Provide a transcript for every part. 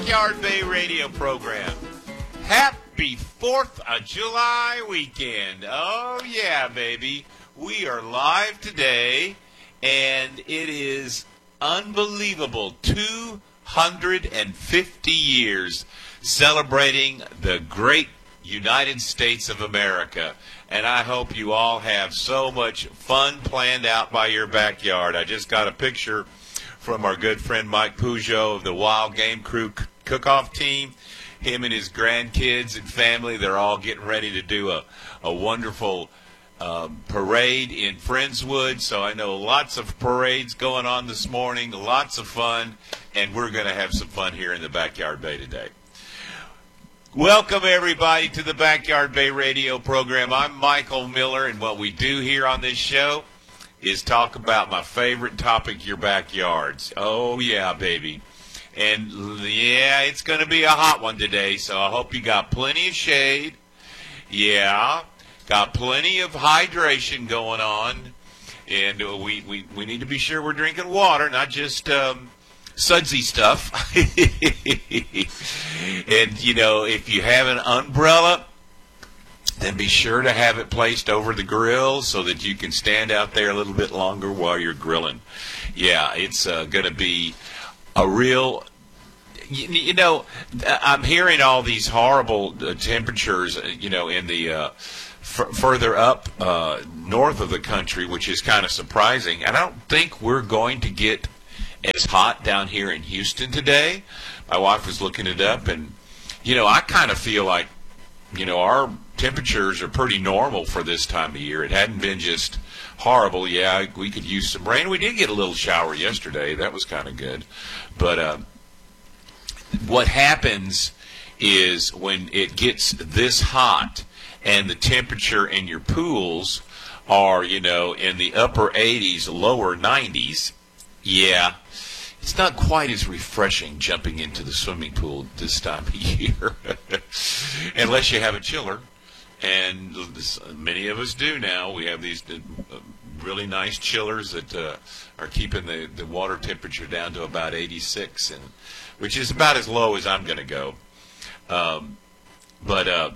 Backyard Bay radio program. Happy 4th of July weekend. Oh, yeah, baby. We are live today, and it is unbelievable. 250 years celebrating the great United States of America. And I hope you all have so much fun planned out by your backyard. I just got a picture from our good friend Mike Peugeot of the Wild Game Crew cook-off team. Him and his grandkids and family, they're all getting ready to do a wonderful parade in Friendswood. So I know lots of parades going on this morning, lots of fun, and we're going to have some fun here in the Backyard Bay today. Welcome, everybody, to the Backyard Bay radio program. I'm Michael Miller, and what we do here on this show is talk about my favorite topic, your backyards. Oh, yeah, baby. And, yeah, it's going to be a hot one today, so I hope you got plenty of shade. Yeah, got plenty of hydration going on. And we need to be sure we're drinking water, not just sudsy stuff. And, you know, if you have an umbrella, then be sure to have it placed over the grill so that you can stand out there a little bit longer while you're grilling. Yeah, it's going to be a real, you know, I'm hearing all these horrible temperatures, you know, in the further up north of the country, which is kind of surprising. And I don't think we're going to get as hot down here in Houston today. My wife was looking it up, and, you know, I kind of feel like, you know, our temperatures are pretty normal for this time of year. It hadn't been just horrible. Yeah, we could use some rain. We did get a little shower yesterday. That was kind of good. But what happens is when it gets this hot and the temperature in your pools are, you know, in the upper 80s, lower 90s, yeah, it's not quite as refreshing jumping into the swimming pool this time of year, unless you have a chiller. And many of us do now. We have these really nice chillers that are keeping the water temperature down to about 86, and which is about as low as I'm going to go. But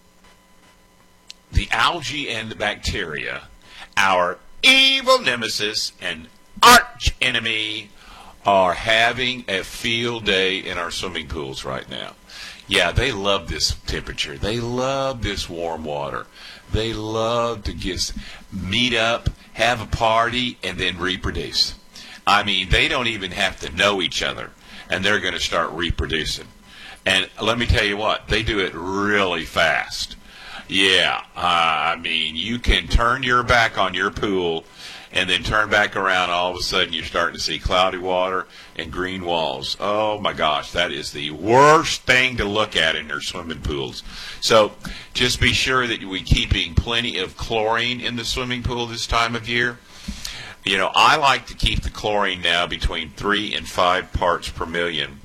the algae and the bacteria, our evil nemesis and arch enemy, are having a field day in our swimming pools right now. Yeah, they love this temperature. They love this warm water. They love to just meet up, have a party, and then reproduce. I mean, they don't even have to know each other, and they're going to start reproducing. And let me tell you what, they do it really fast. Yeah, I mean, you can turn your back on your pool and then turn back around, all of a sudden you're starting to see cloudy water and green walls. Oh, my gosh, that is the worst thing to look at in your swimming pools. So just be sure that we're keeping plenty of chlorine in the swimming pool this time of year. You know, I like to keep the chlorine now between 3 and 5 parts per million.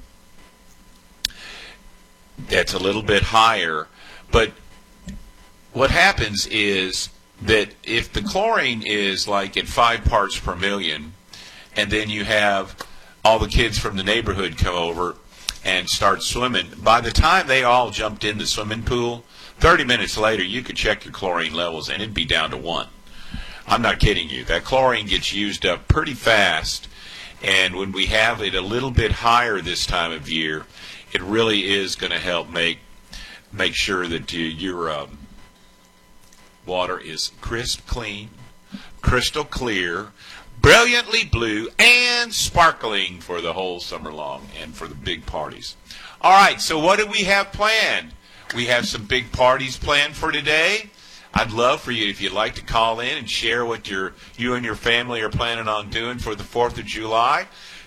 That's a little bit higher, but what happens is that if the chlorine is like at 5 parts per million, and then you have all the kids from the neighborhood come over and start swimming, by the time they all jumped in the swimming pool, 30 minutes later you could check your chlorine levels and it'd be down to 1. I'm not kidding you. That chlorine gets used up pretty fast, and when we have it a little bit higher this time of year, it really is going to help make sure that your water is crisp, clean, crystal clear, brilliantly blue, and sparkling for the whole summer long and for the big parties. All right, so what do we have planned? We have some big parties planned for today. I'd love for you, if you'd like to call in and share what you and your family are planning on doing for the 4th of July,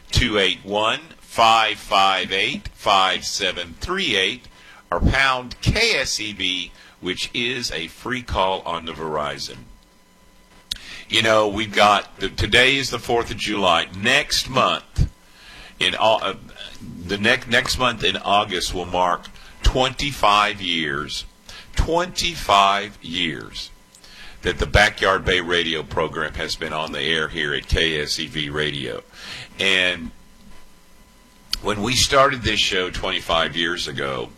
281-558-5738, or pound KSEB, which is a free call on the Verizon. You know, we've got, today is the 4th of July. Next month, next month in August will mark 25 years that the Backyard Bay radio program has been on the air here at KSEV Radio. And when we started this show 25 years ago,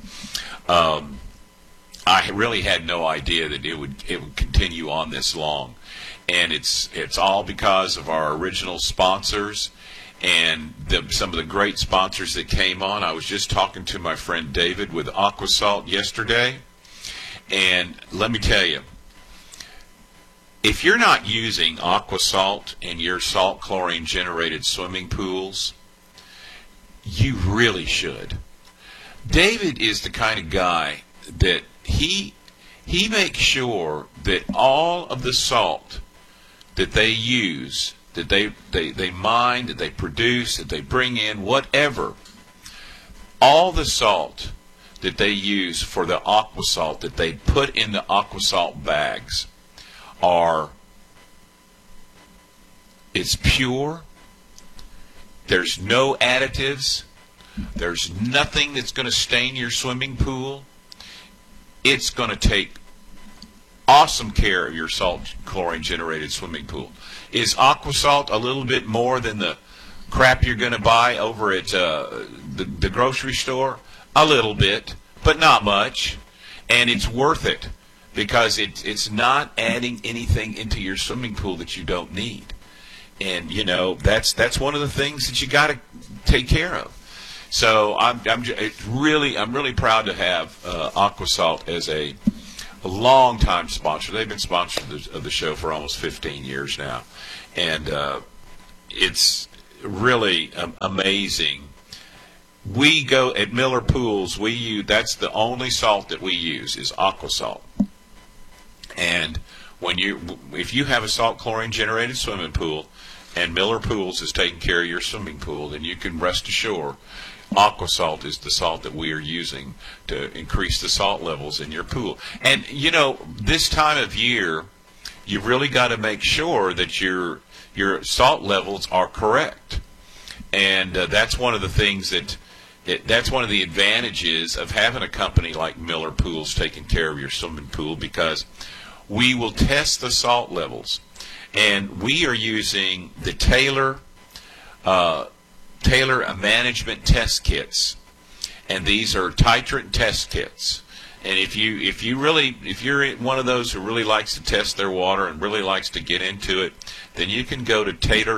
I really had no idea that it would continue on this long, and it's all because of our original sponsors and some of the great sponsors that came on. I was just talking to my friend David with Aquasalt yesterday, and let me tell you, if you're not using Aquasalt in your salt chlorine generated swimming pools, you really should. David is the kind of guy that he makes sure that all of the salt that they use, that they mine, that they produce, that they bring in, whatever, all the salt that they use for the Aquasalt that they put in the Aquasalt bags it's pure. There's no additives. There's nothing that's going to stain your swimming pool. It's going to take awesome care of your salt chlorine generated swimming pool. Is Aquasalt a little bit more than the crap you're going to buy over at the grocery store? A little bit, but not much. And it's worth it because it's not adding anything into your swimming pool that you don't need. And that's one of the things that you got to take care of. So I'm really proud to have Aquasalt as a long-time sponsor. They've been sponsors of the show for almost 15 years now, and it's really amazing. We go at Miller Pools. That's the only salt that we use is Aquasalt. And if you have a salt chlorine generated swimming pool, and Miller Pools is taking care of your swimming pool, then you can rest assured Aquasalt is the salt that we are using to increase the salt levels in your pool. And this time of year, you've really got to make sure that your salt levels are correct. And that's one of the things that's one of the advantages of having a company like Miller Pools taking care of your swimming pool, because we will test the salt levels. And we are using the Taylor management test kits, and these are titrant test kits. And if you're one of those who really likes to test their water and really likes to get into it, then you can go to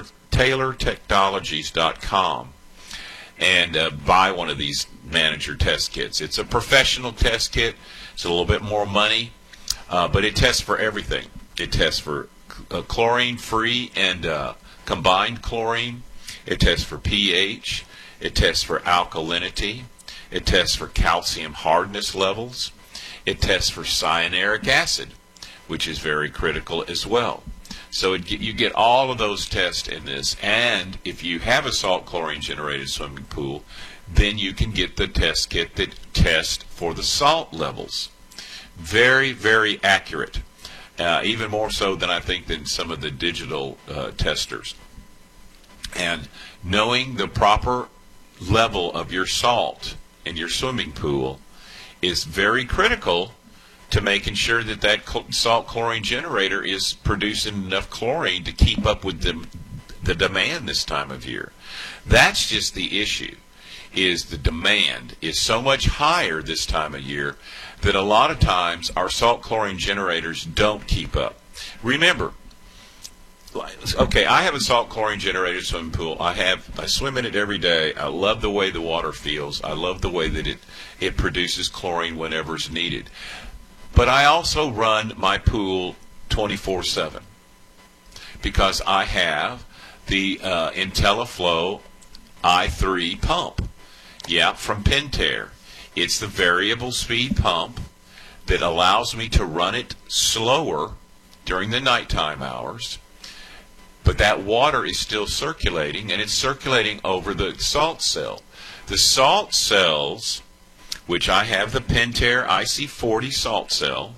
TaylorTechnologies.com and buy one of these manager test kits. It's a professional test kit. It's a little bit more money, but it tests for everything. It tests for chlorine-free and combined chlorine. It tests for pH. It tests for alkalinity. It tests for calcium hardness levels. It tests for cyanuric acid, which is very critical as well. So you get all of those tests in this. And if you have a salt chlorine generated swimming pool, then you can get the test kit that tests for the salt levels. Very, very accurate. Even more so than I think than some of the digital testers. And knowing the proper level of your salt in your swimming pool is very critical to making sure that salt chlorine generator is producing enough chlorine to keep up with the demand this time of year. That's just the issue, is the demand is so much higher this time of year that a lot of times our salt chlorine generators don't keep up. Remember, okay, I have a salt chlorine generated swimming pool. I swim in it every day. I love the way the water feels. I love the way that it produces chlorine whenever it's needed. But I also run my pool 24/7 because I have the IntelliFlow i3 pump. Yeah, from Pentair. It's the variable speed pump that allows me to run it slower during the nighttime hours, but that water is still circulating, and it's circulating over the salt cell. The salt cells, which I have the Pentair IC40 salt cell,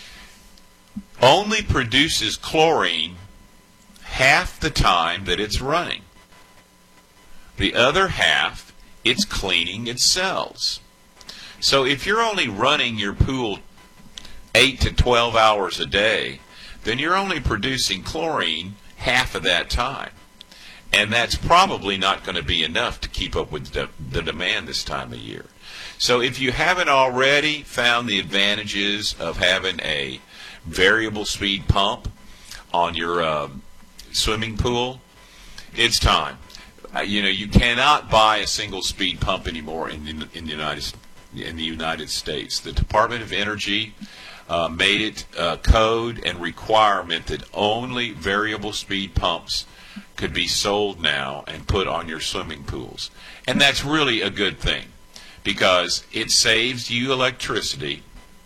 only produces chlorine half the time that it's running. The other half, it's cleaning its cells. So if you're only running your pool 8 to 12 hours a day, then you're only producing chlorine half of that time. And that's probably not going to be enough to keep up with the demand this time of year. So if you haven't already found the advantages of having a variable speed pump on your swimming pool, it's time. You cannot buy a single speed pump anymore in the United States. The Department of Energy made it code and requirement that only variable speed pumps could be sold now and put on your swimming pools. And that's really a good thing because it saves you electricity.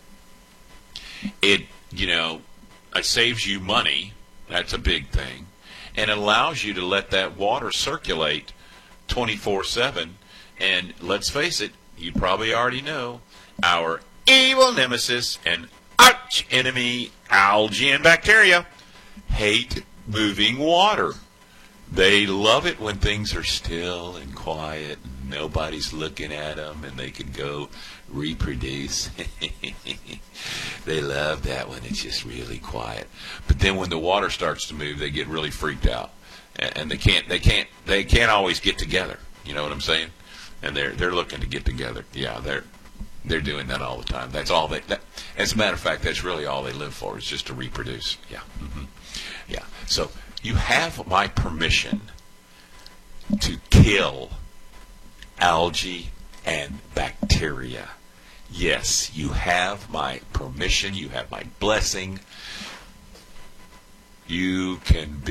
It saves you money. That's a big thing. And it allows you to let that water circulate 24/7. And let's face it, you probably already know, our evil nemesis and arch enemy, algae and bacteria, hate moving water. They love it when things are still and quiet and nobody's looking at them and they can go reproduce. They love that when it's just really quiet. But then when the water starts to move, they get really freaked out, and they can't always get together. You know what I'm saying? And they're looking to get together. Yeah, they're doing that all the time. That's all as a matter of fact, that's really all they live for, is just to reproduce. Yeah, yeah. So you have my permission to kill algae and bacteria. Yes, you have my permission. You have my blessing. You can be